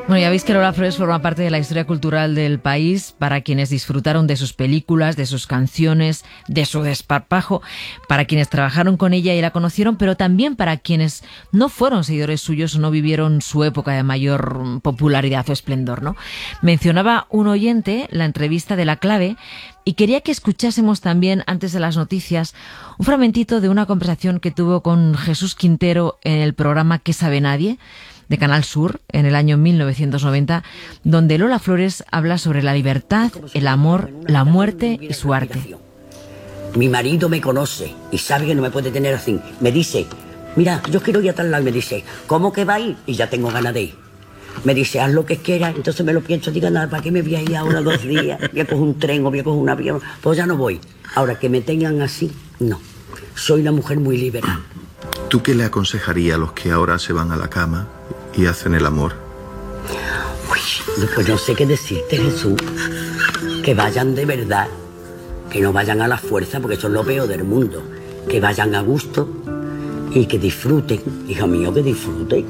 Bueno, ya veis que Lola Flores forma parte de la historia cultural del país para quienes disfrutaron de sus películas, de sus canciones, de su desparpajo, para quienes trabajaron con ella y la conocieron, pero también para quienes no fueron seguidores suyos o no vivieron su época de mayor popularidad o esplendor, ¿no? Mencionaba un oyente la entrevista de La Clave y quería que escuchásemos también, antes de las noticias, un fragmentito de una conversación que tuvo con Jesús Quintero en el programa ¿Qué sabe nadie?, de Canal Sur, en el año 1990, donde Lola Flores habla sobre la libertad, el amor, la muerte y su arte. Mi marido me conoce y sabe que no me puede tener así. Me dice, mira, yo quiero ir a tal lado. Y me dice, ¿cómo que va a ir? Y ya tengo ganas de ir. Me dice, haz lo que quieras. Entonces me lo pienso, digo, nada, ¿para qué me voy a ir ahora 2 días? Voy a coger un tren o voy a coger un avión. Pues ya no voy. Ahora, que me tengan así, no. Soy una mujer muy liberal. ¿Tú qué le aconsejarías a los que ahora se van a la cama y hacen el amor? Uy, pues no sé qué decirte, Jesús. Que vayan de verdad, que no vayan a la fuerza, porque eso es lo peor del mundo. Que vayan a gusto y que disfruten, hijo mío, que disfruten,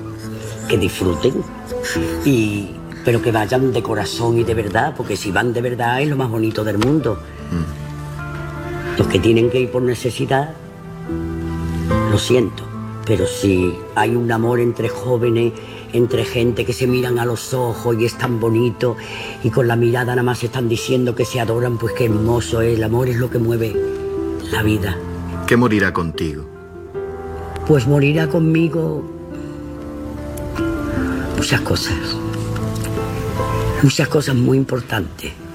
pero que vayan de corazón y de verdad, porque si van de verdad es lo más bonito del mundo. Los que tienen que ir por necesidad, lo siento. Pero si hay un amor entre jóvenes, entre gente que se miran a los ojos y es tan bonito y con la mirada nada más están diciendo que se adoran, pues qué hermoso es. El amor es lo que mueve la vida. ¿Qué morirá contigo? Pues morirá conmigo muchas cosas muy importantes.